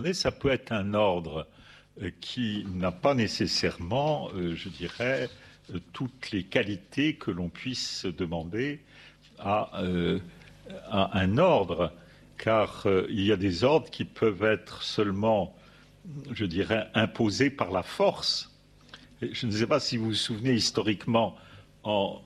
Ça peut être un ordre qui n'a pas nécessairement, je dirais, toutes les qualités que l'on puisse demander à un ordre, car il y a des ordres qui peuvent être seulement, je dirais, imposés par la force. Je ne sais pas si vous vous souvenez historiquement, en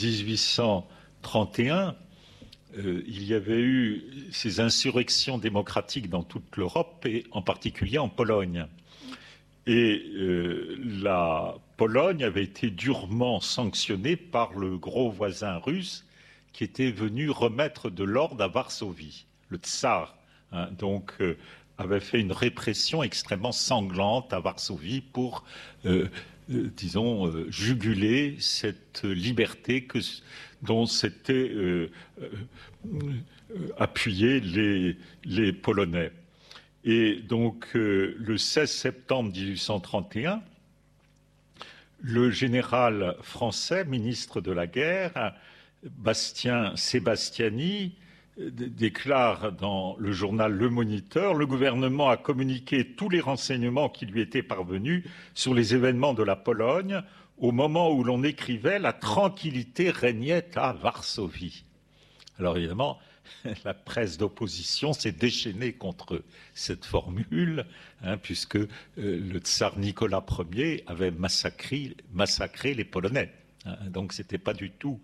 1831, il y avait eu ces insurrections démocratiques dans toute l'Europe et en particulier en Pologne. Et la Pologne avait été durement sanctionnée par le gros voisin russe qui était venu remettre de l'ordre à Varsovie. Le tsar, avait fait une répression extrêmement sanglante à Varsovie pour, juguler cette liberté dont s'étaient appuyés les Polonais. Et donc, le 16 septembre 1831, le général français, ministre de la guerre, Bastien Sébastiani, déclare dans le journal Le Moniteur: le gouvernement a communiqué tous les renseignements qui lui étaient parvenus sur les événements de la Pologne. Au moment où l'on écrivait, la tranquillité régnait à Varsovie. Alors évidemment, la presse d'opposition s'est déchaînée contre cette formule, puisque le tsar Nicolas Ier avait massacré les Polonais. Donc ce n'était pas du tout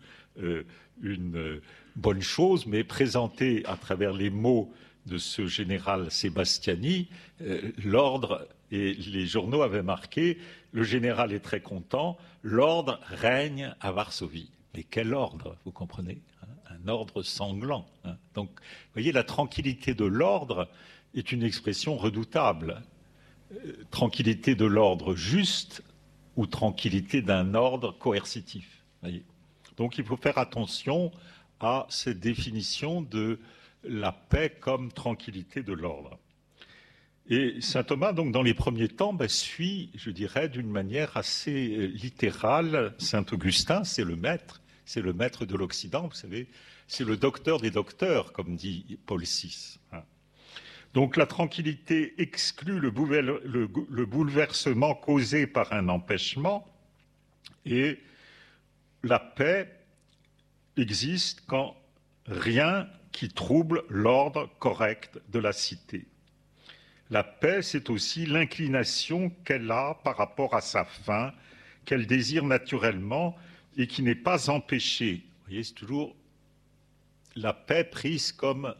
une bonne chose, mais présenté à travers les mots de ce général Sébastiani, l'ordre, et les journaux avaient marqué: le général est très content, l'ordre règne à Varsovie. Mais quel ordre, vous comprenez, un ordre sanglant. Donc, vous voyez, la tranquillité de l'ordre est une expression redoutable. Tranquillité de l'ordre juste ou tranquillité d'un ordre coercitif. Voyez. Donc, il faut faire attention à cette définition de la paix comme tranquillité de l'ordre. Et saint Thomas, donc, dans les premiers temps, suit, je dirais, d'une manière assez littérale saint Augustin. C'est le maître de l'Occident, vous savez, c'est le docteur des docteurs, comme dit Paul VI. Donc la tranquillité exclut le bouleversement causé par un empêchement, et la paix existe quand rien qui trouble l'ordre correct de la cité. La paix, c'est aussi l'inclination qu'elle a par rapport à sa fin, qu'elle désire naturellement et qui n'est pas empêchée. Vous voyez, c'est toujours la paix prise comme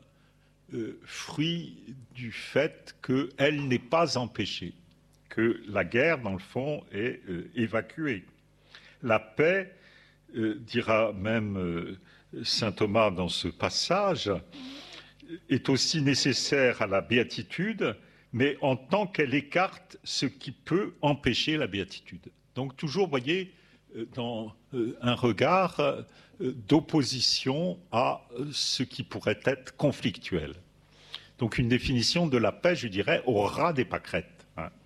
fruit du fait qu'elle n'est pas empêchée, que la guerre, dans le fond, est évacuée. La paix, dira même saint Thomas dans ce passage, est aussi nécessaire à la béatitude, mais en tant qu'elle écarte ce qui peut empêcher la béatitude. Donc toujours, vous voyez, dans un regard d'opposition à ce qui pourrait être conflictuel. Donc une définition de la paix, je dirais, au ras des pâquerettes.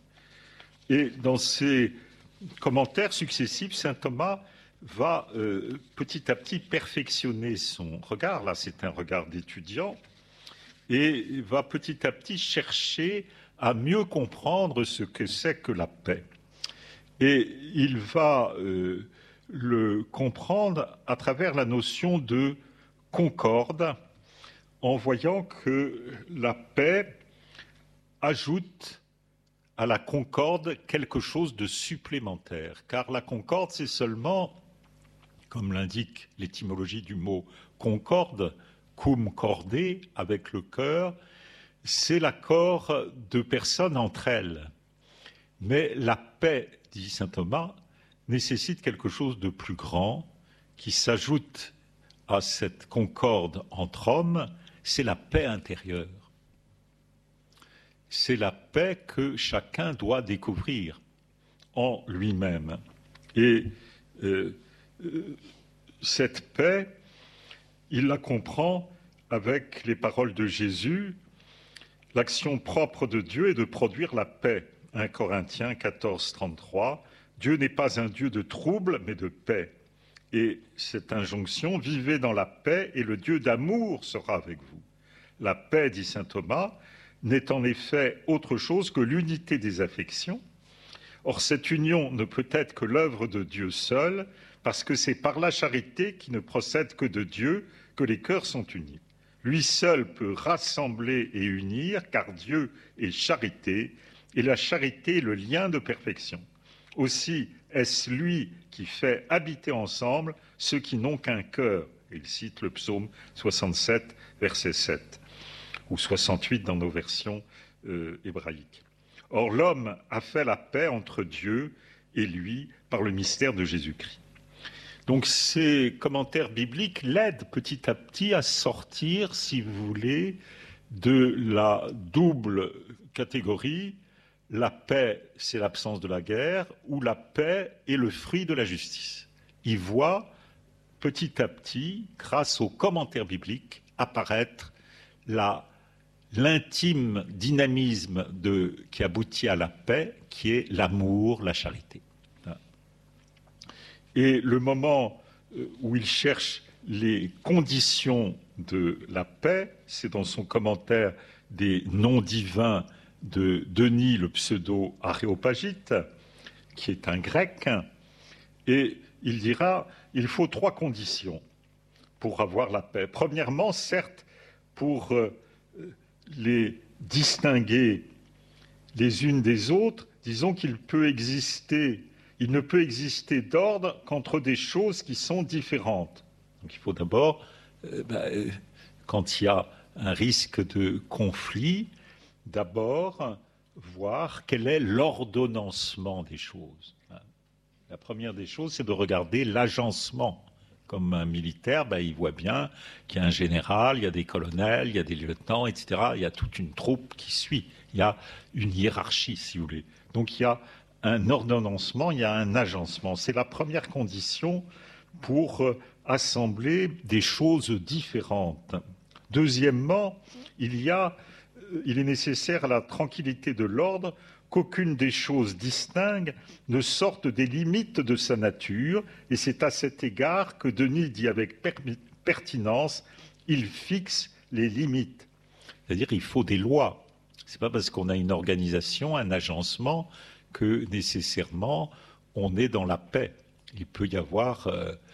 Et dans ses commentaires successifs, saint Thomas va petit à petit perfectionner son regard. Là, c'est un regard d'étudiant. Et va petit à petit chercher à mieux comprendre ce que c'est que la paix. Et il va le comprendre à travers la notion de concorde, en voyant que la paix ajoute à la concorde quelque chose de supplémentaire. Car la concorde, c'est seulement, comme l'indique l'étymologie du mot concorde, cum corde, avec le cœur, c'est l'accord de personnes entre elles. Mais la paix, dit saint Thomas, nécessite quelque chose de plus grand qui s'ajoute à cette concorde entre hommes, c'est la paix intérieure. C'est la paix que chacun doit découvrir en lui-même. Et cette paix, il la comprend avec les paroles de Jésus. L'action propre de Dieu est de produire la paix. 1 Corinthiens 14, 33. Dieu n'est pas un Dieu de trouble, mais de paix. Et cette injonction, vivez dans la paix et le Dieu d'amour sera avec vous. La paix, dit saint Thomas, n'est en effet autre chose que l'unité des affections. Or, cette union ne peut être que l'œuvre de Dieu seul, parce que c'est par la charité qui ne procède que de Dieu que les cœurs sont unis. Lui seul peut rassembler et unir, car Dieu est charité, et la charité est le lien de perfection. Aussi est-ce lui qui fait habiter ensemble ceux qui n'ont qu'un cœur. Il cite le psaume 67, verset 7, ou 68 dans nos versions hébraïques. Or, l'homme a fait la paix entre Dieu et lui par le mystère de Jésus-Christ. Donc, ces commentaires bibliques l'aident petit à petit à sortir, si vous voulez, de la double catégorie. La paix, c'est l'absence de la guerre, ou la paix est le fruit de la justice. Il voit petit à petit, grâce aux commentaires bibliques, apparaître l'intime dynamisme qui aboutit à la paix, qui est l'amour, la charité. Et le moment où il cherche les conditions de la paix, c'est dans son commentaire des noms divins de Denis le pseudo-aréopagite, qui est un grec, et il dira il faut 3 conditions pour avoir la paix. Premièrement, certes, pour les distinguer les unes des autres, disons qu'il ne peut exister d'ordre qu'entre des choses qui sont différentes. Donc il faut d'abord, quand il y a un risque de conflit, d'abord voir quel est l'ordonnancement des choses. La première des choses, c'est de regarder l'agencement. Comme un militaire, il voit bien qu'il y a un général, il y a des colonels, il y a des lieutenants, etc. Il y a toute une troupe qui suit. Il y a une hiérarchie, si vous voulez. Donc il y a un ordonnancement, il y a un agencement. C'est la première condition pour assembler des choses différentes. Deuxièmement, il est nécessaire à la tranquillité de l'ordre qu'aucune des choses distinctes ne sorte des limites de sa nature, et c'est à cet égard que Denis dit avec pertinence, il fixe les limites. C'est-à-dire qu'il faut des lois. Ce n'est pas parce qu'on a une organisation, un agencement, que nécessairement on est dans la paix. Il peut y avoir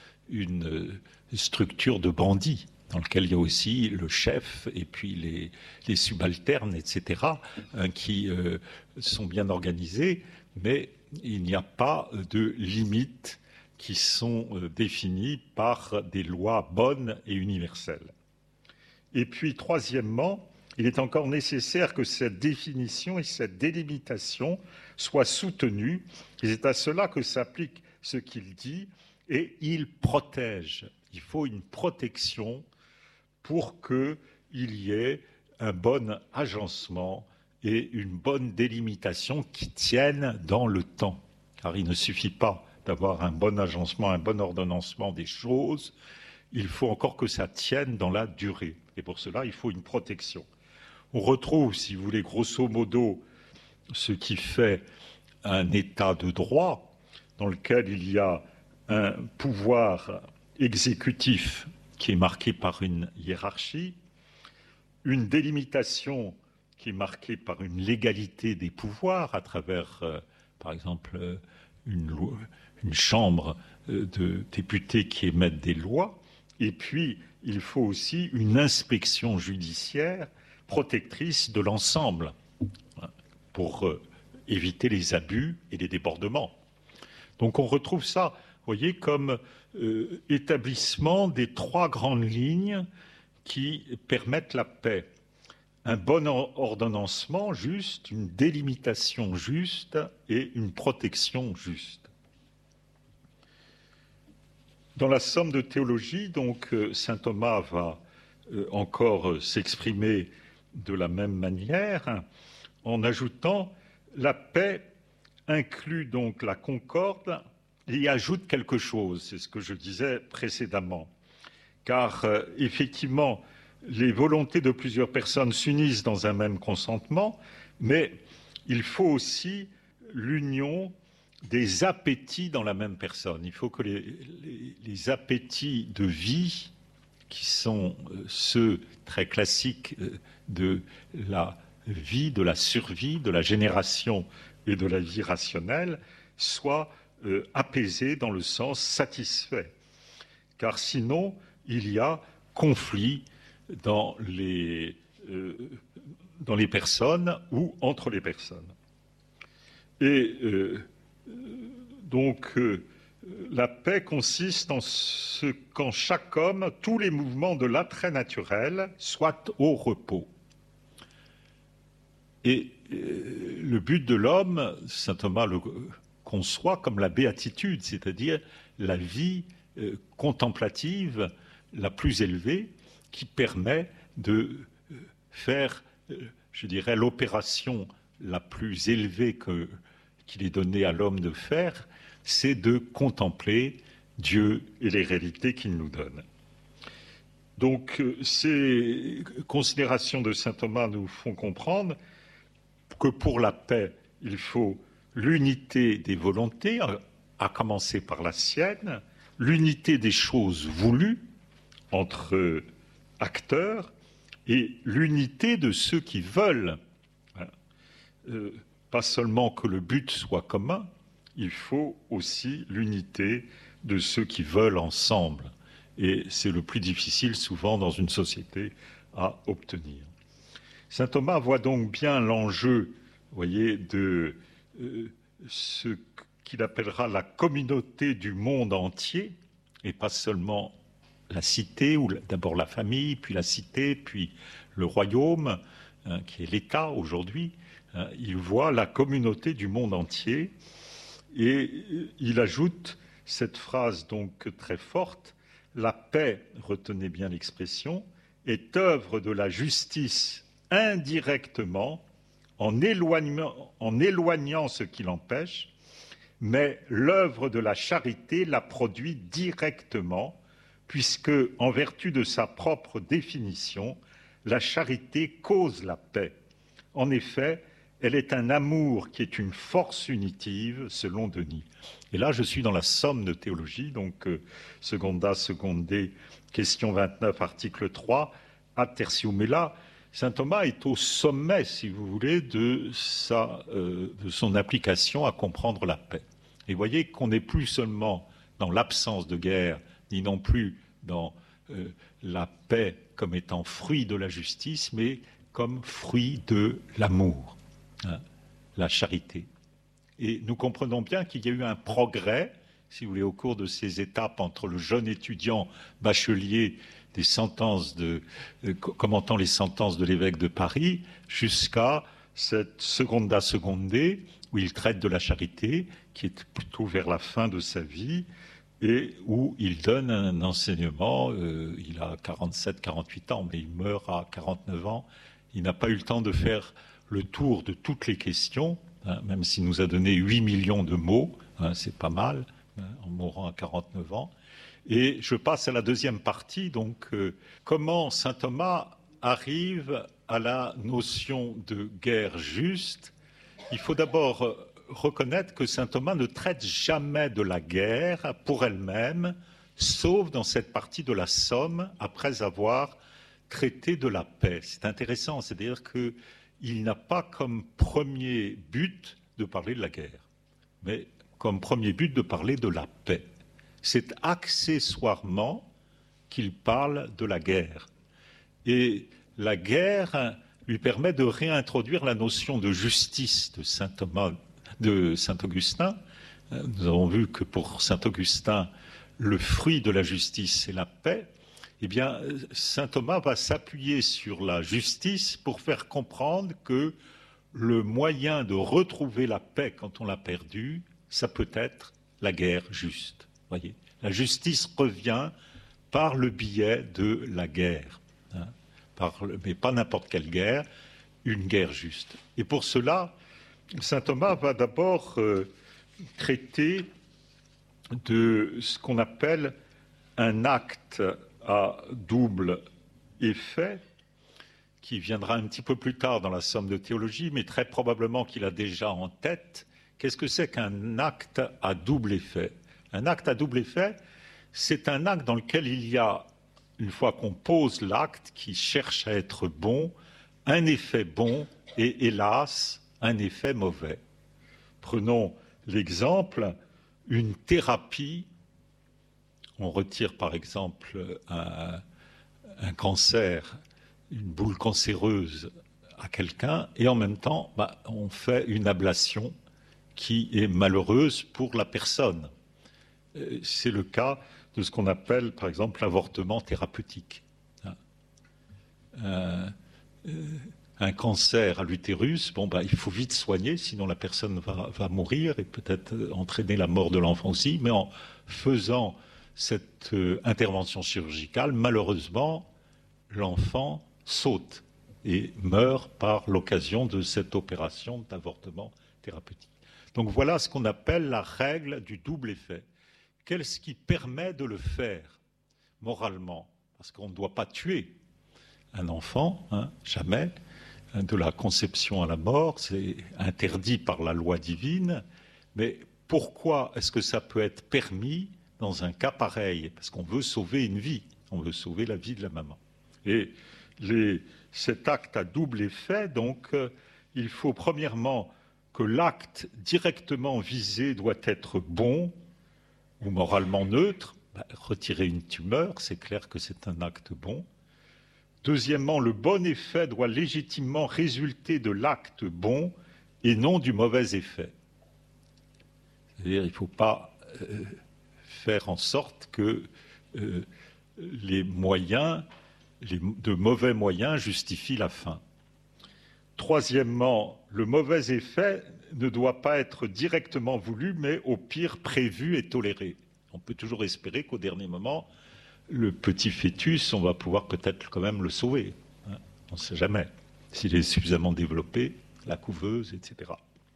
une structure de bandits, dans lequel il y a aussi le chef et puis les subalternes, etc., qui sont bien organisés, mais il n'y a pas de limites qui sont définies par des lois bonnes et universelles. Et puis, troisièmement, il est encore nécessaire que cette définition et cette délimitation soient soutenues, et c'est à cela que s'applique ce qu'il dit, et il protège. Il faut une protection pour qu'il y ait un bon agencement et une bonne délimitation qui tiennent dans le temps. Car il ne suffit pas d'avoir un bon agencement, un bon ordonnancement des choses, il faut encore que ça tienne dans la durée. Et pour cela, il faut une protection. On retrouve, si vous voulez, grosso modo, ce qui fait un état de droit dans lequel il y a un pouvoir exécutif qui est marqué par une hiérarchie, une délimitation qui est marquée par une légalité des pouvoirs à travers, par exemple, une chambre de députés qui émettent des lois, et puis il faut aussi une inspection judiciaire protectrice de l'ensemble pour éviter les abus et les débordements. Donc on retrouve ça, vous voyez, comme établissement des 3 grandes lignes qui permettent la paix. Un bon ordonnancement juste, une délimitation juste et une protection juste. Dans la somme de théologie, donc, saint Thomas va encore s'exprimer de la même manière en ajoutant la paix inclut donc la concorde et y ajoute quelque chose, c'est ce que je disais précédemment. Car effectivement, les volontés de plusieurs personnes s'unissent dans un même consentement, mais il faut aussi l'union des appétits dans la même personne. Il faut que les appétits de vie, qui sont ceux très classiques de la vie, de la survie, de la génération et de la vie rationnelle soit apaisé dans le sens satisfait. Car sinon, il y a conflit dans les personnes ou entre les personnes. Et donc, la paix consiste en ce qu'en chaque homme, tous les mouvements de l'attrait naturel soient au repos. Et le but de l'homme, saint Thomas le conçoit comme la béatitude, c'est-à-dire la vie contemplative la plus élevée qui permet de faire, je dirais, l'opération la plus élevée qu'il est donné à l'homme de faire, c'est de contempler Dieu et les réalités qu'il nous donne. Donc, ces considérations de saint Thomas nous font comprendre que pour la paix, il faut l'unité des volontés, à commencer par la sienne, l'unité des choses voulues entre acteurs et l'unité de ceux qui veulent. Pas seulement que le but soit commun, il faut aussi l'unité de ceux qui veulent ensemble. Et c'est le plus difficile souvent dans une société à obtenir. Saint Thomas voit donc bien l'enjeu, vous voyez, de ce qu'il appellera la communauté du monde entier, et pas seulement la cité, ou d'abord la famille, puis la cité, puis le royaume, qui est l'État aujourd'hui. Il voit la communauté du monde entier, et il ajoute cette phrase donc très forte: la paix, retenez bien l'expression, est œuvre de la justice indirectement, en éloignant ce qui l'empêche, mais l'œuvre de la charité la produit directement, puisque, en vertu de sa propre définition, la charité cause la paix. En effet, elle est un amour qui est une force unitive, selon Denis. Et là, je suis dans la somme de théologie, donc Seconda, Secondé, question 29, article 3, ad tertium. Et là, saint Thomas est au sommet, si vous voulez, de son application à comprendre la paix. Et vous voyez qu'on n'est plus seulement dans l'absence de guerre, ni non plus dans la paix comme étant fruit de la justice, mais comme fruit de l'amour, la charité. Et nous comprenons bien qu'il y a eu un progrès, si vous voulez, au cours de ces étapes entre le jeune étudiant bachelier des sentences commentant les sentences de l'évêque de Paris, jusqu'à cette Seconda Secondé, où il traite de la charité, qui est plutôt vers la fin de sa vie, et où il donne un enseignement. Il a 47-48 ans, mais il meurt à 49 ans. Il n'a pas eu le temps de faire le tour de toutes les questions, même s'il nous a donné 8 millions de mots, c'est pas mal, en mourant à 49 ans. Et je passe à la deuxième partie, donc comment saint Thomas arrive à la notion de guerre juste. Il faut d'abord reconnaître que saint Thomas ne traite jamais de la guerre pour elle-même, sauf dans cette partie de la Somme, après avoir traité de la paix. C'est intéressant, c'est-à-dire qu'il n'a pas comme premier but de parler de la guerre, mais comme premier but de parler de la paix. C'est accessoirement qu'il parle de la guerre. Et la guerre lui permet de réintroduire la notion de justice de saint Thomas, de saint Augustin. Nous avons vu que pour saint Augustin, le fruit de la justice, c'est la paix. Eh bien, saint Thomas va s'appuyer sur la justice pour faire comprendre que le moyen de retrouver la paix quand on l'a perdue, ça peut être la guerre juste. Voyez, la justice revient par le biais de la guerre, mais pas n'importe quelle guerre, une guerre juste. Et pour cela, saint Thomas va d'abord traiter de ce qu'on appelle un acte à double effet, qui viendra un petit peu plus tard dans la somme de théologie, mais très probablement qu'il a déjà en tête. Qu'est-ce que c'est qu'un acte à double effet ? Un acte à double effet, c'est un acte dans lequel il y a, une fois qu'on pose l'acte qui cherche à être bon, un effet bon et hélas un effet mauvais. Prenons l'exemple, une thérapie, on retire par exemple un cancer, une boule cancéreuse à quelqu'un et en même temps on fait une ablation qui est malheureuse pour la personne. C'est le cas de ce qu'on appelle par exemple l'avortement thérapeutique. Un cancer à l'utérus, il faut vite soigner, sinon la personne va mourir et peut-être entraîner la mort de l'enfant aussi. Mais en faisant cette intervention chirurgicale, malheureusement, l'enfant saute et meurt par l'occasion de cette opération d'avortement thérapeutique. Donc voilà ce qu'on appelle la règle du double effet. Qu'est-ce qui permet de le faire moralement? Parce qu'on ne doit pas tuer un enfant, jamais. De la conception à la mort, c'est interdit par la loi divine, mais pourquoi est-ce que ça peut être permis dans un cas pareil? Parce qu'on veut sauver une vie, on veut sauver la vie de la maman. Et cet acte à double effet, donc, il faut premièrement que l'acte directement visé doit être bon ou moralement neutre. Retirer une tumeur, c'est clair que c'est un acte bon. Deuxièmement, le bon effet doit légitimement résulter de l'acte bon et non du mauvais effet. C'est-à-dire, il ne faut pas faire en sorte que les moyens, de mauvais moyens justifient la fin. Troisièmement, le mauvais effet ne doit pas être directement voulu, mais au pire prévu et toléré. On peut toujours espérer qu'au dernier moment, le petit fœtus, on va pouvoir peut-être quand même le sauver. On ne sait jamais. S'il est suffisamment développé, la couveuse, etc.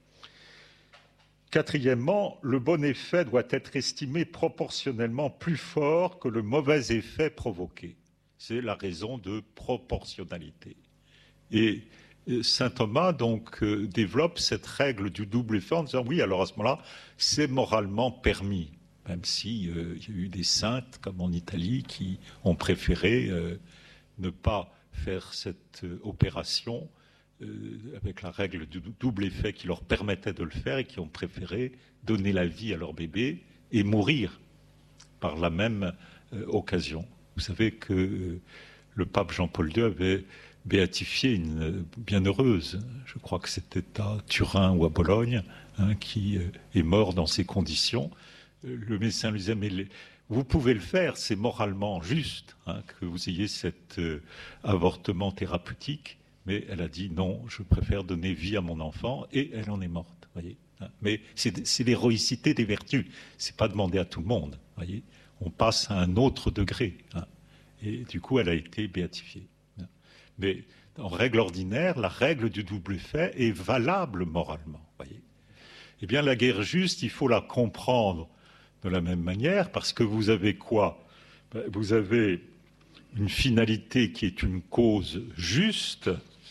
Quatrièmement, le bon effet doit être estimé proportionnellement plus fort que le mauvais effet provoqué. C'est la raison de proportionnalité. Et saint Thomas donc développe cette règle du double effet en disant oui, alors à ce moment-là, c'est moralement permis. Même s'il y a eu des saintes, comme en Italie, qui ont préféré ne pas faire cette opération avec la règle du double effet qui leur permettait de le faire et qui ont préféré donner la vie à leur bébé et mourir par la même occasion. Vous savez que le pape Jean-Paul II avait béatifié une bienheureuse, je crois que c'était à Turin ou à Bologne, qui est mort dans ces conditions. Le médecin lui disait, mais vous pouvez le faire, c'est moralement juste que vous ayez cet avortement thérapeutique, mais elle a dit non, je préfère donner vie à mon enfant, et elle en est morte, voyez. Mais c'est l'héroïcité des vertus, c'est pas demandé à tout le monde, voyez. On passe à un autre degré, et du coup elle a été béatifiée. Mais en règle ordinaire, la règle du double effet est valable moralement, voyez. Eh bien la guerre juste, il faut la comprendre de la même manière, parce que vous avez quoi? Vous avez une finalité qui est une cause juste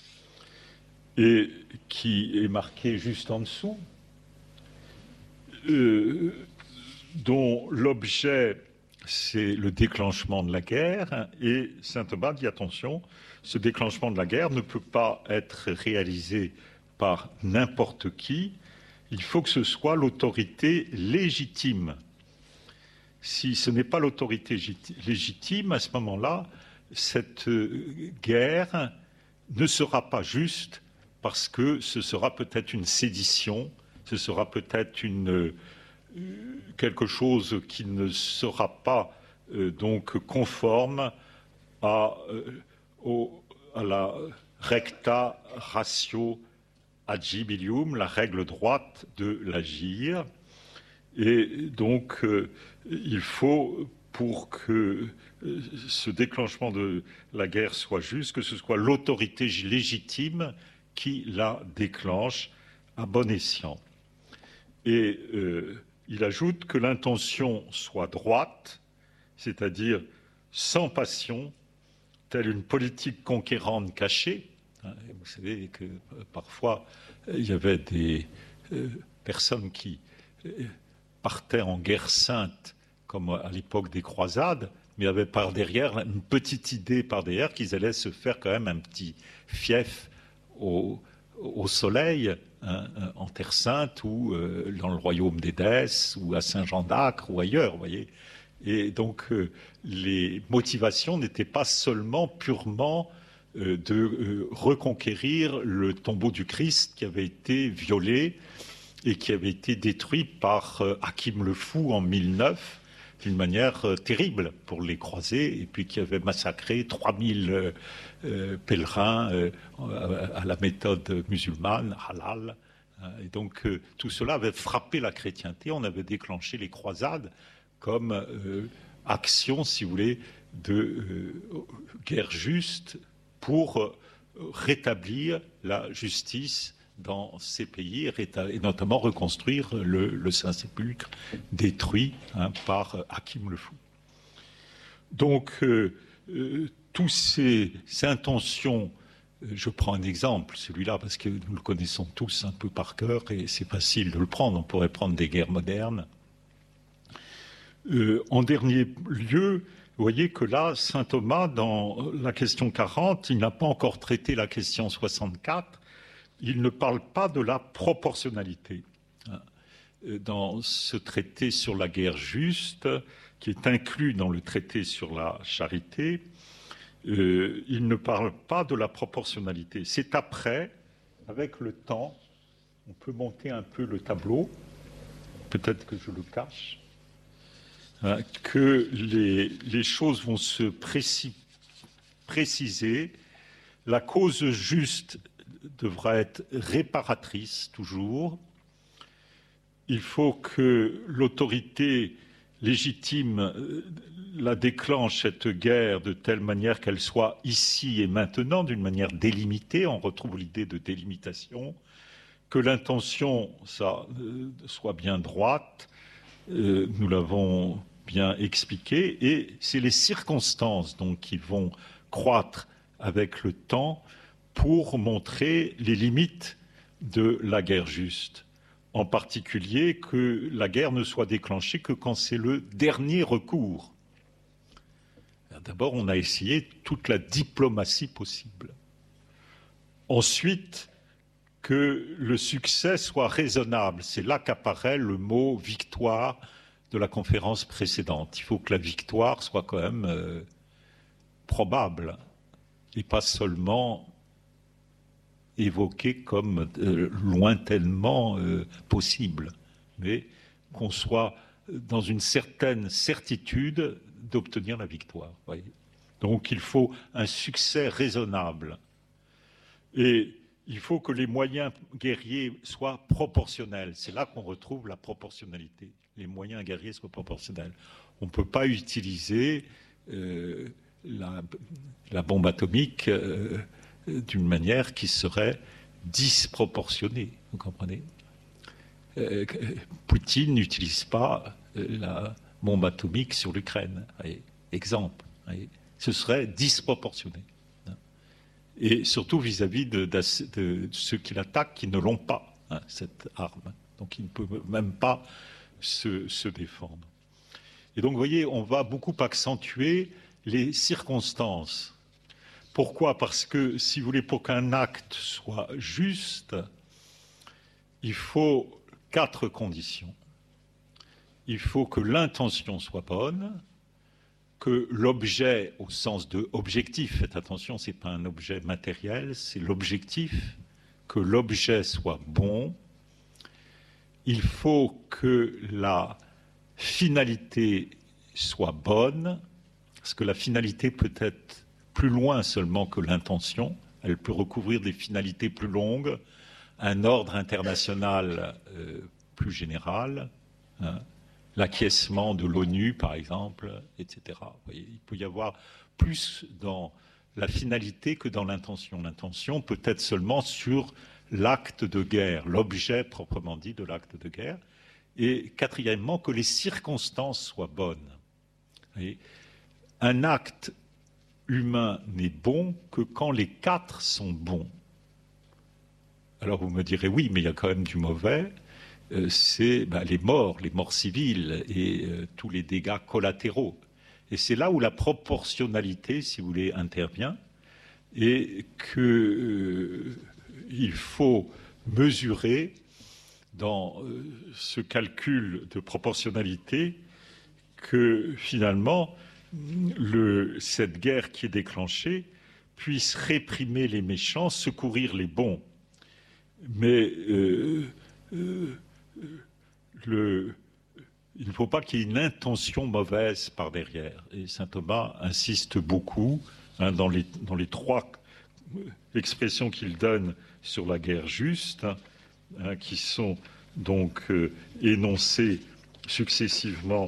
et qui est marquée juste en dessous, dont l'objet c'est le déclenchement de la guerre, et saint Thomas dit attention, ce déclenchement de la guerre ne peut pas être réalisé par n'importe qui, il faut que ce soit l'autorité légitime. Si ce n'est pas l'autorité légitime, à ce moment-là, cette guerre ne sera pas juste parce que ce sera peut-être une sédition, ce sera peut-être quelque chose qui ne sera pas donc conforme à la recta ratio agibilium, la règle droite de l'agir. Et donc, il faut, pour que ce déclenchement de la guerre soit juste, que ce soit l'autorité légitime qui la déclenche à bon escient. Et il ajoute que l'intention soit droite, c'est-à-dire sans passion, telle une politique conquérante cachée. Vous savez que parfois, il y avait des personnes qui partaient en guerre sainte, comme à l'époque des croisades, mais avaient par derrière une petite idée par derrière qu'ils allaient se faire quand même un petit fief au soleil, hein, en Terre Sainte ou dans le royaume d'Édesse ou à Saint-Jean d'Acre ou ailleurs, vous voyez. Et donc les motivations n'étaient pas seulement purement de reconquérir le tombeau du Christ qui avait été violé et qui avait été détruit par Hakim le Fou en 1009 d'une manière terrible pour les croisés, et puis qui avait massacré 3000 pèlerins à la méthode musulmane, halal. Et donc tout cela avait frappé la chrétienté. On avait déclenché les croisades comme action, si vous voulez, de guerre juste pour rétablir la justice dans ces pays et notamment reconstruire le Saint-Sépulcre détruit par Hakim le Fou. Donc, toutes ces intentions, je prends un exemple, celui-là, parce que nous le connaissons tous un peu par cœur et c'est facile de le prendre, on pourrait prendre des guerres modernes. En dernier lieu, vous voyez que là, saint Thomas, dans la question 40, il n'a pas encore traité la question 64, il ne parle pas de la proportionnalité. Dans ce traité sur la guerre juste, qui est inclus dans le traité sur la charité, il ne parle pas de la proportionnalité. C'est après, avec le temps, on peut monter un peu le tableau, peut-être que je le cache, que les choses vont se préciser. La cause juste devra être réparatrice toujours. Il faut que l'autorité légitime la déclenche, cette guerre, de telle manière qu'elle soit ici et maintenant, d'une manière délimitée. On retrouve l'idée de délimitation. Que l'intention soit bien droite. Nous l'avons bien expliqué. Et c'est les circonstances donc, qui vont croître avec le temps pour montrer les limites de la guerre juste. En particulier que la guerre ne soit déclenchée que quand c'est le dernier recours. D'abord, on a essayé toute la diplomatie possible. Ensuite, que le succès soit raisonnable. C'est là qu'apparaît le mot « victoire » de la conférence précédente. Il faut que la victoire soit quand même probable et pas seulement évoquée comme lointainement possible, mais qu'on soit dans une certaine certitude d'obtenir la victoire. Voyez. Donc il faut un succès raisonnable. Et il faut que les moyens guerriers soient proportionnels. C'est là qu'on retrouve la proportionnalité. Les moyens guerriers soient proportionnels. On ne peut pas utiliser la bombe atomique d'une manière qui serait disproportionnée. Vous comprenez ? Poutine n'utilise pas la bombe atomique sur l'Ukraine. Exemple. Ce serait disproportionné. Et surtout vis-à-vis de ceux qui l'attaquent, qui ne l'ont pas, cette arme. Donc il ne peut même pas se défendre. Et donc, vous voyez, on va beaucoup accentuer les circonstances. Pourquoi ? Parce que, si vous voulez, pour qu'un acte soit juste, il faut 4 conditions. Il faut que l'intention soit bonne, que l'objet, au sens de objectif, faites attention, ce n'est pas un objet matériel, c'est l'objectif, que l'objet soit bon. Il faut que la finalité soit bonne, parce que la finalité peut être plus loin seulement que l'intention, elle peut recouvrir des finalités plus longues, un ordre international plus général, l'acquiescement de l'ONU, par exemple, etc. Vous voyez, il peut y avoir plus dans la finalité que dans l'intention. L'intention peut être seulement sur l'acte de guerre, l'objet proprement dit de l'acte de guerre. Et quatrièmement, que les circonstances soient bonnes. Vous voyez, un acte humain n'est bon que quand les 4 sont bons. Alors vous me direz, oui, mais il y a quand même du mauvais. C'est les morts civiles et tous les dégâts collatéraux. Et c'est là où la proportionnalité, si vous voulez, intervient et que il faut mesurer dans ce calcul de proportionnalité que finalement cette guerre qui est déclenchée puisse réprimer les méchants, secourir les bons. Mais il ne faut pas qu'il y ait une intention mauvaise par derrière. Et saint Thomas insiste beaucoup dans les trois expressions qu'il donne sur la guerre juste, qui sont donc énoncées successivement.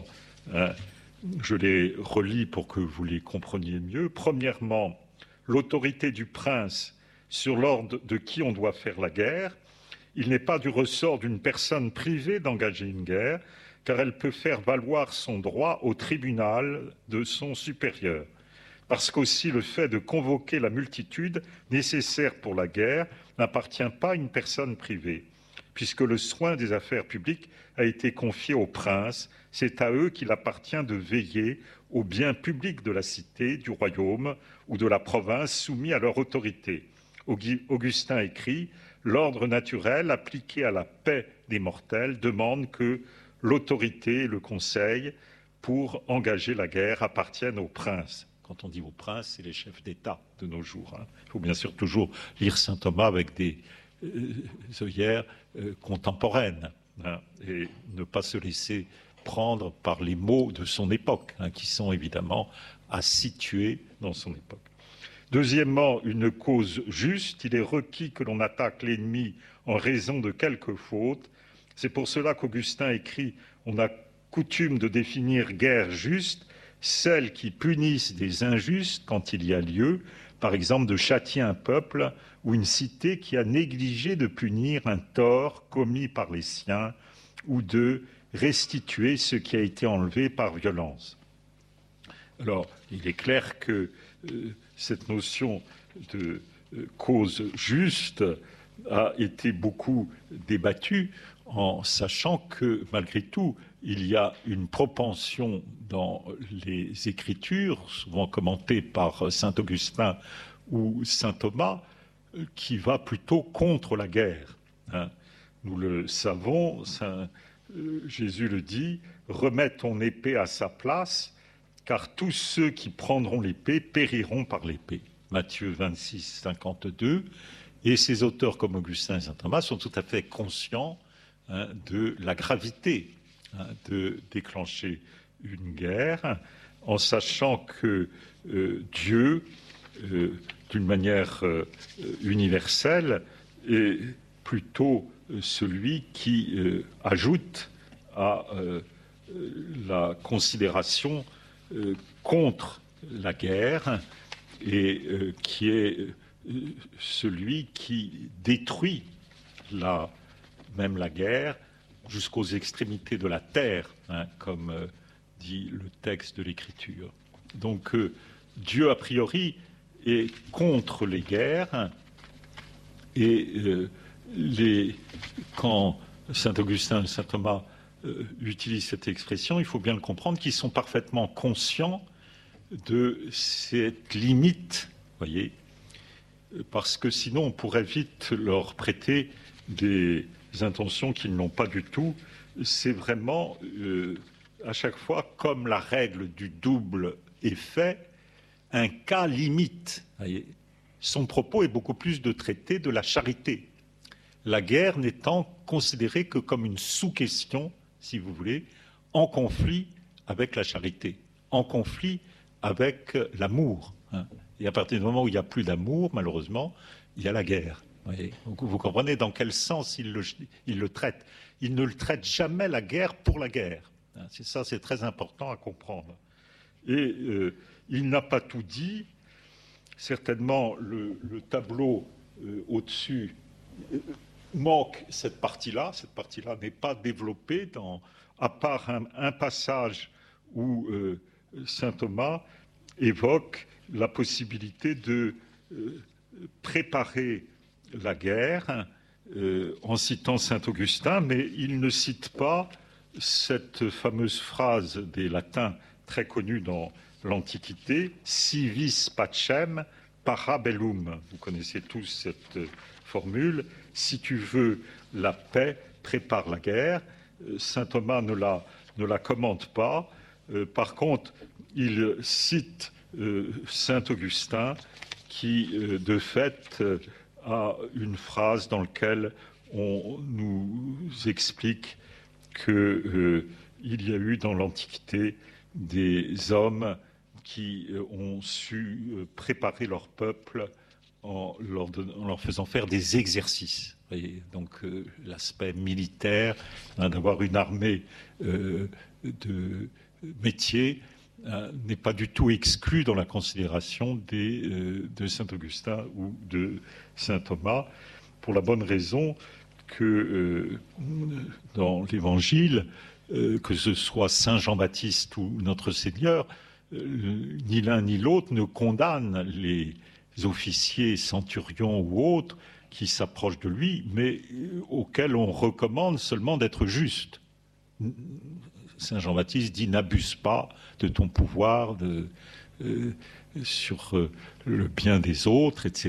Je les relis pour que vous les compreniez mieux. Premièrement, l'autorité du prince sur l'ordre de qui on doit faire la guerre. Il n'est pas du ressort d'une personne privée d'engager une guerre, car elle peut faire valoir son droit au tribunal de son supérieur. Parce qu'aussi le fait de convoquer la multitude nécessaire pour la guerre n'appartient pas à une personne privée, puisque le soin des affaires publiques a été confié aux princes. C'est à eux qu'il appartient de veiller au bien public de la cité, du royaume ou de la province soumis à leur autorité. Augustin écrit « L'ordre naturel appliqué à la paix des mortels demande que l'autorité et le conseil pour engager la guerre appartiennent aux princes. » Quand on dit aux princes, c'est les chefs d'État de nos jours. Il faut bien sûr toujours lire saint Thomas avec des œillères contemporaines et ne pas se laisser prendre par les mots de son époque, qui sont évidemment à situer dans son époque. Deuxièmement, une cause juste. Il est requis que l'on attaque l'ennemi en raison de quelque faute. C'est pour cela qu'Augustin écrit « On a coutume de définir guerre juste, celles qui punissent des injustes quand il y a lieu, par exemple de châtier un peuple ou une cité qui a négligé de punir un tort commis par les siens ou de restituer ce qui a été enlevé par violence. » Alors, il est clair que cette notion de cause juste a été beaucoup débattue, en sachant que, malgré tout, il y a une propension dans les Écritures, souvent commentées par saint Augustin ou saint Thomas, qui va plutôt contre la guerre. Nous le savons, Jésus le dit, « Remets ton épée à sa place, car tous ceux qui prendront l'épée périront par l'épée. » Matthieu 26, 52. Et ces auteurs comme Augustin et saint Thomas sont tout à fait conscients de la gravité de déclencher une guerre, en sachant que Dieu, d'une manière universelle, est plutôt celui qui ajoute à la considération contre la guerre et qui est celui qui détruit même la guerre jusqu'aux extrémités de la terre, comme dit le texte de l'Écriture. Donc Dieu, a priori, est contre les guerres et quand saint Augustin et saint Thomas utilisent cette expression, il faut bien le comprendre, qu'ils sont parfaitement conscients de cette limite, voyez, parce que sinon on pourrait vite leur prêter des intentions qu'ils n'ont pas du tout. C'est vraiment à chaque fois, comme la règle du double effet, un cas limite. Voyez. Son propos est beaucoup plus de traiter de la charité, la guerre n'étant considérée que comme une sous-question, si vous voulez, en conflit avec la charité, en conflit avec l'amour. Et à partir du moment où il n'y a plus d'amour, malheureusement, il y a la guerre. Vous comprenez dans quel sens il le traite. Il ne le traite jamais la guerre pour la guerre. C'est ça, c'est très important à comprendre. Et il n'a pas tout dit. Certainement, le tableau au-dessus manque cette partie-là. Cette partie-là n'est pas développée, à part un passage où saint Thomas évoque la possibilité de préparer la guerre en citant saint Augustin, mais il ne cite pas cette fameuse phrase des latins très connue dans l'Antiquité, « si vis pacem para bellum ». Vous connaissez tous cette formule « Si tu veux la paix, prépare la guerre ». Saint Thomas ne la commente pas. Par contre, il cite Saint Augustin qui, de fait, a une phrase dans laquelle on nous explique qu'il y a eu dans l'Antiquité des hommes qui ont su préparer leur peuple en leur faisant faire des exercices. Et donc l'aspect militaire, d'avoir une armée de métier, n'est pas du tout exclu dans la considération de Saint Augustin ou de Saint Thomas, pour la bonne raison que dans l'Évangile, que ce soit Saint Jean-Baptiste ou notre Seigneur, ni l'un ni l'autre ne condamnent les officiers, centurions ou autres qui s'approchent de lui, mais auxquels on recommande seulement d'être juste. Saint Jean-Baptiste dit « N'abuse pas de ton pouvoir sur le bien des autres, etc. »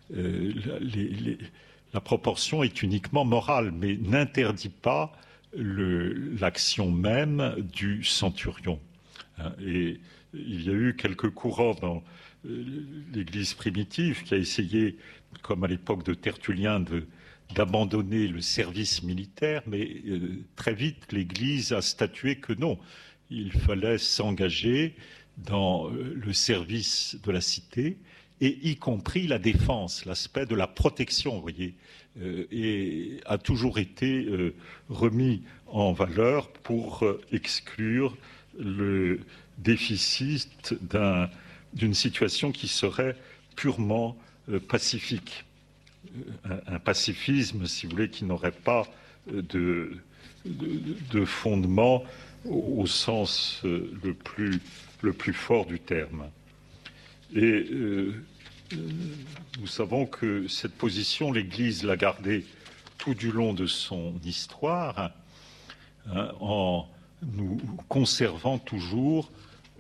La proportion est uniquement morale, mais n'interdit pas l'action même du centurion. Et il y a eu quelques courants dans l'Église primitive qui a essayé, comme à l'époque de Tertullien, d'abandonner le service militaire, mais très vite l'Église a statué que non, il fallait s'engager dans le service de la cité, et y compris la défense, l'aspect de la protection, vous voyez, et a toujours été remis en valeur pour exclure le déficit d'une situation qui serait purement pacifique. Un pacifisme, si vous voulez, qui n'aurait pas de fondement au sens le plus fort du terme. Et nous savons que cette position, l'Église l'a gardée tout du long de son histoire, en nous conservant toujours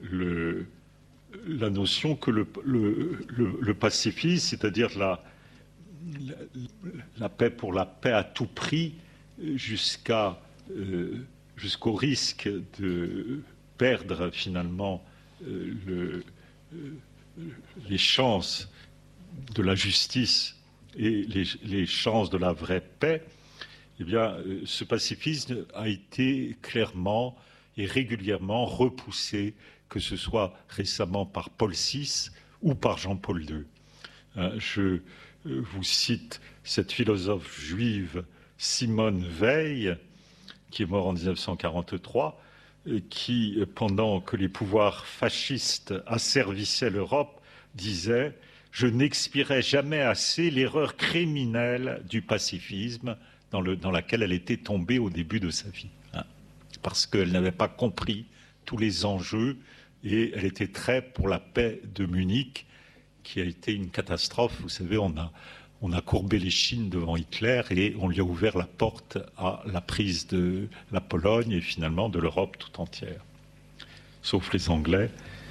la notion que le pacifisme, c'est-à-dire la paix pour la paix à tout prix, jusqu'au risque de perdre finalement les chances de la justice et les chances de la vraie paix, eh bien, ce pacifisme a été clairement et régulièrement repoussé, que ce soit récemment par Paul VI ou par Jean-Paul II. Je vous cite cette philosophe juive Simone Veil, qui est morte en 1943, qui, pendant que les pouvoirs fascistes asservissaient l'Europe, disait « Je n'expierai jamais assez l'erreur criminelle du pacifisme dans laquelle elle était tombée au début de sa vie. » Parce qu'elle n'avait pas compris tous les enjeux et elle était très pour la paix de Munich, qui a été une catastrophe. Vous savez, on a courbé les chines devant Hitler et on lui a ouvert la porte à la prise de la Pologne et finalement de l'Europe tout entière, sauf les Anglais.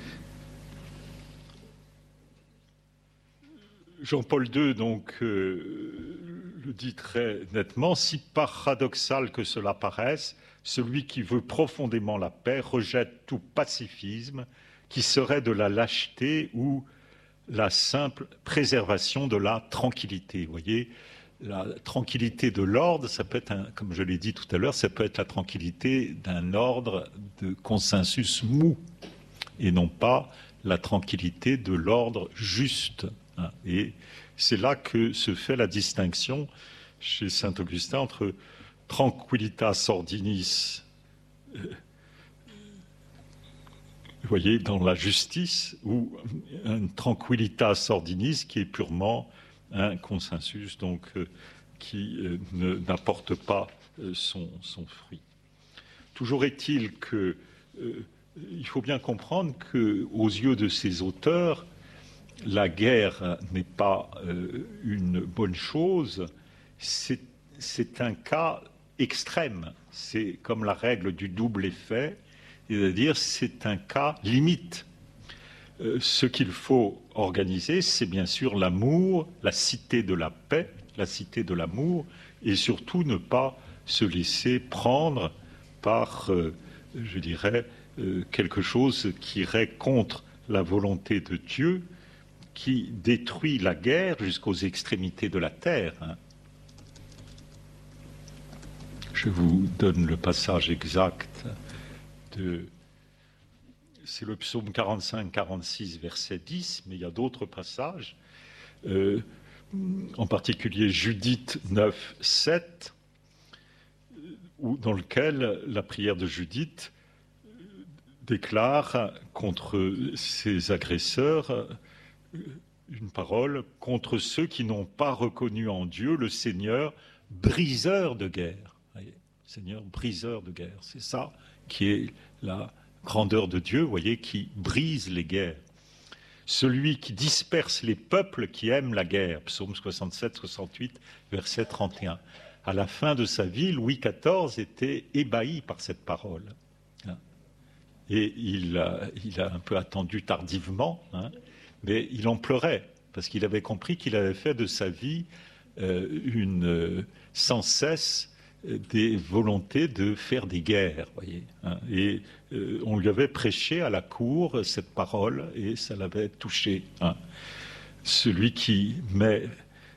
Jean-Paul II donc le dit très nettement: si paradoxal que cela paraisse, celui qui veut profondément la paix rejette tout pacifisme qui serait de la lâcheté ou la simple préservation de la tranquillité. Vous voyez, la tranquillité de l'ordre, ça peut être, comme je l'ai dit tout à l'heure, ça peut être la tranquillité d'un ordre de consensus mou, et non pas la tranquillité de l'ordre juste. Et c'est là que se fait la distinction chez saint Augustin entre tranquillitas ordinis, vous voyez, dans la justice, ou un tranquillitas ordinis qui est purement un consensus, donc qui n'apporte pas son fruit. Toujours est-il que il faut bien comprendre qu'aux yeux de ces auteurs, la guerre n'est pas une bonne chose, c'est un cas extrême, c'est comme la règle du double effet, c'est-à-dire c'est un cas limite. Ce qu'il faut organiser, c'est bien sûr l'amour, la cité de la paix, la cité de l'amour, et surtout ne pas se laisser prendre par, je dirais, quelque chose qui irait contre la volonté de Dieu, qui détruit la guerre jusqu'aux extrémités de la terre. Je vous donne le passage exact c'est le psaume 45-46, verset 10, mais il y a d'autres passages, en particulier Judith 9, 7, dans lequel la prière de Judith déclare contre ses agresseurs une parole contre ceux qui n'ont pas reconnu en Dieu le Seigneur briseur de guerre. Voyez, Seigneur briseur de guerre, c'est ça qui est la grandeur de Dieu, voyez, qui brise les guerres. Celui qui disperse les peuples qui aiment la guerre, psaume 67-68, verset 31. À la fin de sa vie, Louis XIV était ébahi par cette parole. Et il a un peu attendu tardivement, mais il en pleurait, parce qu'il avait compris qu'il avait fait de sa vie sans cesse des volontés de faire des guerres, voyez. Et on lui avait prêché à la cour cette parole, et ça l'avait touché. Celui qui met,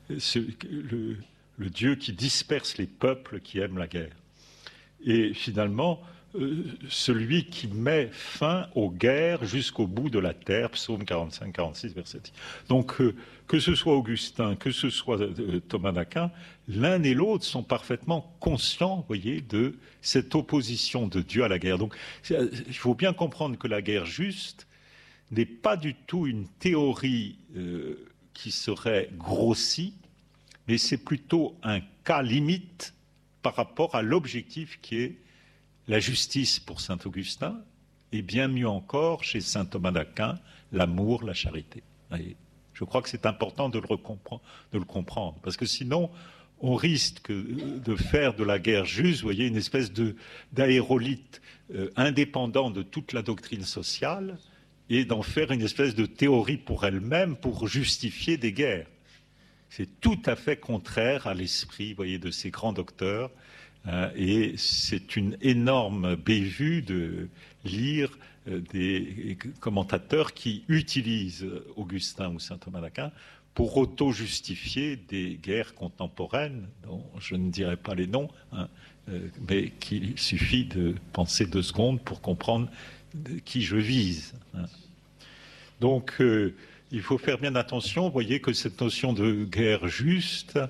le Dieu qui disperse les peuples qui aiment la guerre. Et finalement, celui qui met fin aux guerres jusqu'au bout de la terre, psaume 45-46, verset 10. Donc, que ce soit Augustin, que ce soit Thomas d'Aquin, l'un et l'autre sont parfaitement conscients, voyez, de cette opposition de Dieu à la guerre. Donc, il faut bien comprendre que la guerre juste n'est pas du tout une théorie qui serait grossie, mais c'est plutôt un cas limite par rapport à l'objectif qui est la justice pour saint Augustin, et bien mieux encore chez saint Thomas d'Aquin, l'amour, la charité. Voyez, je crois que c'est important de le comprendre, parce que sinon, on risque de faire de la guerre juste, voyez, une espèce d'aérolite indépendant de toute la doctrine sociale, et d'en faire une espèce de théorie pour elle-même pour justifier des guerres. C'est tout à fait contraire à l'esprit, voyez, de ces grands docteurs. Et c'est une énorme bévue de lire des commentateurs qui utilisent Augustin ou saint Thomas d'Aquin pour auto-justifier des guerres contemporaines, dont je ne dirai pas les noms, mais qu'il suffit de penser 2 secondes pour comprendre qui je vise. Donc, il faut faire bien attention. Vous voyez que cette notion de guerre juste,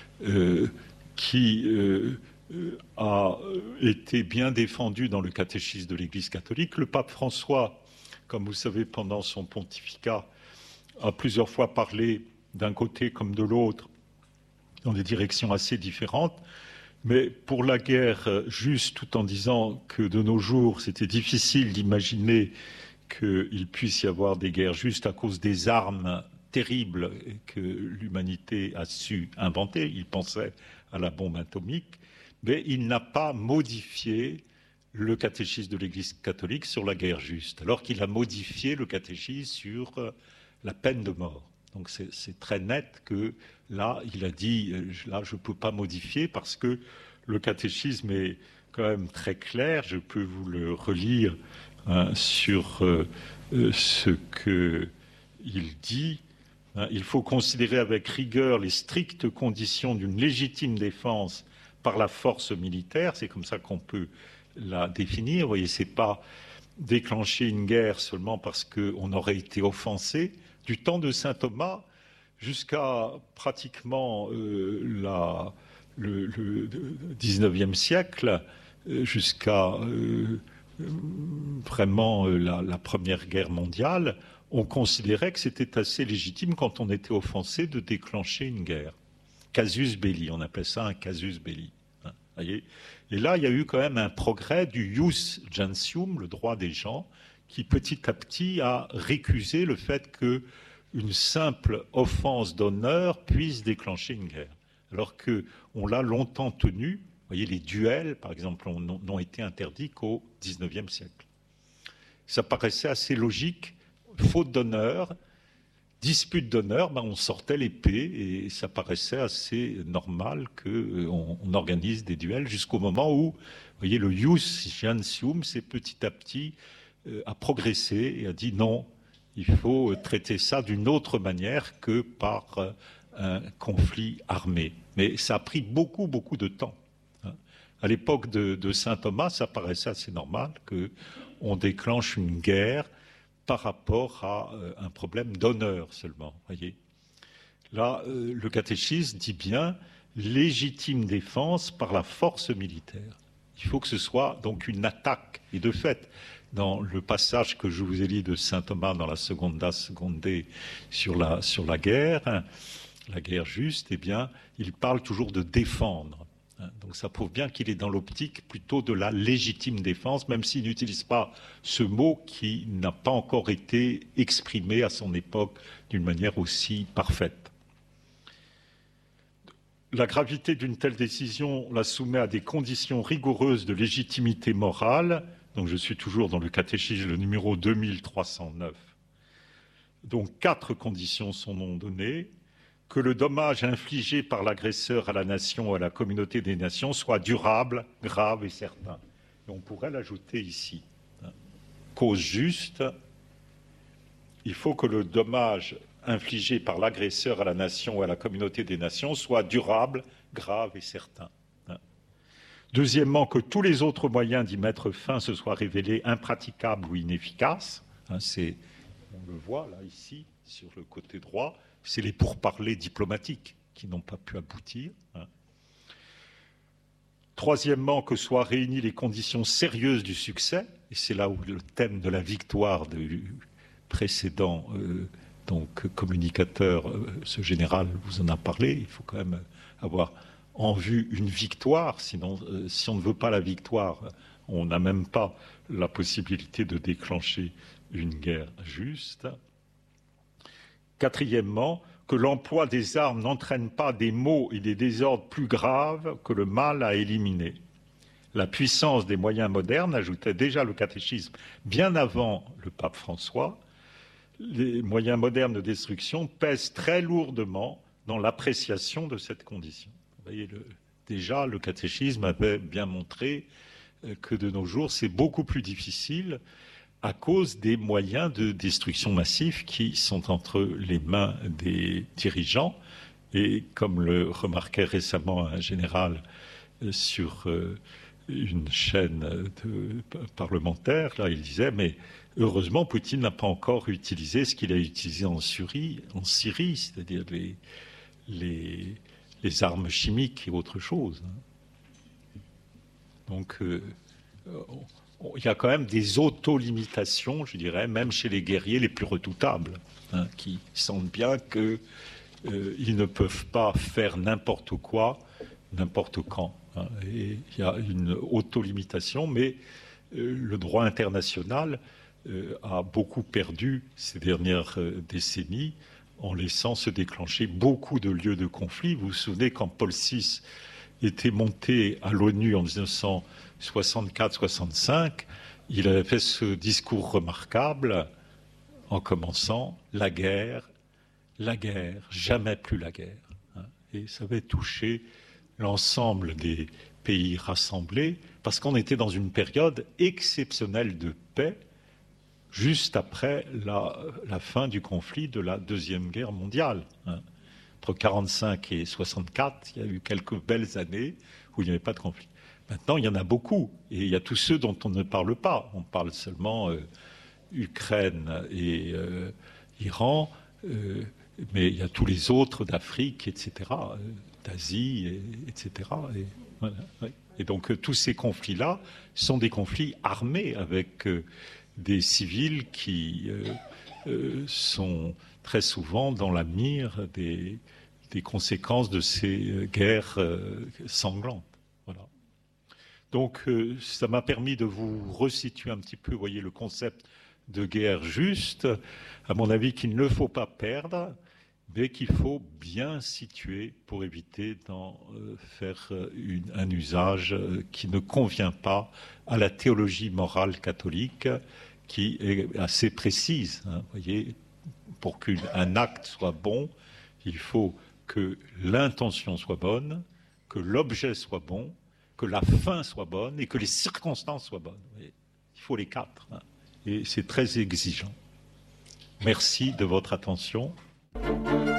qui a été bien défendu dans le catéchisme de l'Église catholique. Le pape François, comme vous savez, pendant son pontificat, a plusieurs fois parlé d'un côté comme de l'autre, dans des directions assez différentes. Mais pour la guerre juste, tout en disant que de nos jours, c'était difficile d'imaginer qu'il puisse y avoir des guerres justes à cause des armes terribles que l'humanité a su inventer. Il pensait à la bombe atomique. Mais il n'a pas modifié le catéchisme de l'Église catholique sur la guerre juste, alors qu'il a modifié le catéchisme sur la peine de mort. Donc c'est très net que là, il a dit, là, je ne peux pas modifier parce que le catéchisme est quand même très clair. Je peux vous le relire sur ce qu'il dit. Il faut considérer avec rigueur les strictes conditions d'une légitime défense par la force militaire, c'est comme ça qu'on peut la définir. Vous voyez, c'est pas déclencher une guerre seulement parce qu'on aurait été offensé. Du temps de saint Thomas jusqu'à pratiquement le 19e siècle, jusqu'à vraiment la Première Guerre mondiale, on considérait que c'était assez légitime quand on était offensé de déclencher une guerre. Casus belli, on appelle ça un casus belli. Voyez. Et là, il y a eu quand même un progrès du ius gentium, le droit des gens, qui petit à petit a récusé le fait qu'une simple offense d'honneur puisse déclencher une guerre. Alors qu'on l'a longtemps tenu. Vous voyez, les duels, par exemple, n'ont été interdits qu'au XIXe siècle. Ça paraissait assez logique, faute d'honneur, dispute d'honneur, on sortait l'épée et ça paraissait assez normal qu'on organise des duels jusqu'au moment où, vous voyez, le jus gentium, c'est petit à petit a progressé et a dit non, il faut traiter ça d'une autre manière que par un conflit armé. Mais ça a pris beaucoup, beaucoup de temps. À l'époque de saint Thomas, ça paraissait assez normal qu'on déclenche une guerre par rapport à un problème d'honneur seulement. Voyez. Là, le catéchisme dit bien légitime défense par la force militaire. Il faut que ce soit donc une attaque. Et de fait, dans le passage que je vous ai lu de saint Thomas dans la Seconda Secundae sur la guerre juste, eh bien, il parle toujours de défendre. Donc ça prouve bien qu'il est dans l'optique plutôt de la légitime défense, même s'il n'utilise pas ce mot qui n'a pas encore été exprimé à son époque d'une manière aussi parfaite. La gravité d'une telle décision la soumet à des conditions rigoureuses de légitimité morale. Donc je suis toujours dans le catéchisme, le numéro 2309. Donc 4 conditions sont données. Que le dommage infligé par l'agresseur à la nation ou à la communauté des nations soit durable, grave et certain. Et on pourrait l'ajouter ici. Cause juste, il faut que le dommage infligé par l'agresseur à la nation ou à la communauté des nations soit durable, grave et certain. Deuxièmement, que tous les autres moyens d'y mettre fin se soient révélés impraticables ou inefficaces. On le voit là, ici, sur le côté droit. C'est les pourparlers diplomatiques qui n'ont pas pu aboutir. Troisièmement, que soient réunies les conditions sérieuses du succès, et c'est là où le thème de la victoire du précédent communicateur, ce général vous en a parlé, il faut quand même avoir en vue une victoire, sinon si on ne veut pas la victoire, on n'a même pas la possibilité de déclencher une guerre juste. Quatrièmement, que l'emploi des armes n'entraîne pas des maux et des désordres plus graves que le mal à éliminer. La puissance des moyens modernes, ajoutait déjà le catéchisme bien avant le pape François, les moyens modernes de destruction pèsent très lourdement dans l'appréciation de cette condition. Vous voyez, déjà le catéchisme avait bien montré que de nos jours c'est beaucoup plus difficile à cause des moyens de destruction massifs qui sont entre les mains des dirigeants. Et comme le remarquait récemment un général sur une chaîne parlementaire, là, il disait, mais heureusement, Poutine n'a pas encore utilisé ce qu'il a utilisé en Syrie, c'est-à-dire les armes chimiques et autre chose. Donc, il y a quand même des auto-limitations, je dirais, même chez les guerriers les plus redoutables, qui sentent bien qu'ils ne peuvent pas faire n'importe quoi, n'importe quand. Et il y a une auto-limitation, mais le droit international a beaucoup perdu ces dernières décennies en laissant se déclencher beaucoup de lieux de conflit. Vous vous souvenez quand Paul VI était monté à l'ONU en 1964-65, il avait fait ce discours remarquable en commençant « la guerre, jamais plus la guerre ». Et ça avait touché l'ensemble des pays rassemblés parce qu'on était dans une période exceptionnelle de paix juste après la fin du conflit de la Deuxième Guerre mondiale. Entre 1945 et 1964, il y a eu quelques belles années où il n'y avait pas de conflit. Maintenant, il y en a beaucoup, et il y a tous ceux dont on ne parle pas. On parle seulement Ukraine et Iran, mais il y a tous les autres d'Afrique, etc., d'Asie, etc. Et, voilà, ouais. Et donc tous ces conflits-là sont des conflits armés avec des civils qui sont très souvent dans la mire des conséquences de ces guerres sanglantes. Voilà. Donc ça m'a permis de vous resituer un petit peu, vous voyez, le concept de guerre juste, à mon avis qu'il ne faut pas perdre, mais qu'il faut bien situer pour éviter d'en faire un usage qui ne convient pas à la théologie morale catholique, qui est assez précise. Vous voyez, pour qu'un acte soit bon, il faut que l'intention soit bonne, que l'objet soit bon, que la fin soit bonne et que les circonstances soient bonnes. Il faut les quatre. Et c'est très exigeant. Merci de votre attention.